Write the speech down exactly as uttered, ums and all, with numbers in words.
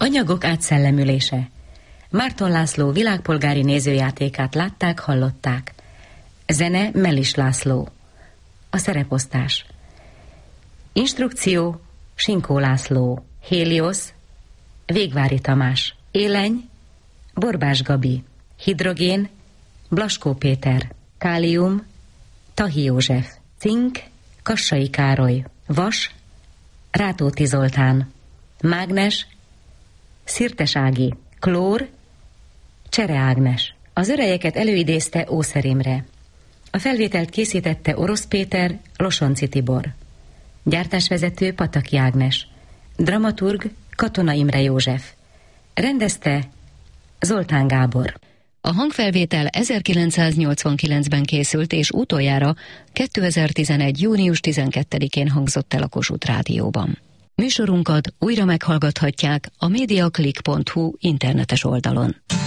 Anyagok átszellemülése. Márton László világpolgári nézőjátékát látták, hallották. Zene Mellis László. A szereposztás. Instrukció Sinkó László. Héliosz Végvári Tamás. Éleny Borbás Gabi. Hidrogén Blaskó Péter. Kálium Tahi József. Cink Kassai Károly. Vas Rátóti Zoltán. Mágnes Szirtes Ági. Klór Csere Ágnes. Az örejeket előidézte Ószer Imre. A felvételt készítette Orosz Péter, Losonci Tibor. Gyártásvezető Pataki Ágnes. Dramaturg Katona Imre József. Rendezte Zoltán Gábor. A hangfelvétel ezerkilencszáznyolcvankilencben készült, és utoljára kétezer-tizenegy. június tizenkettedikén hangzott el a Kossuth Rádióban. Műsorunkat újra meghallgathatják a mediaclick pont hu internetes oldalon.